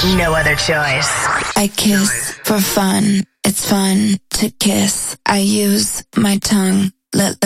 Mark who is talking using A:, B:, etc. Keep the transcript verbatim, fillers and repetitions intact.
A: No other choice.
B: I kiss for fun. It's fun to kiss. I use my tongue. Let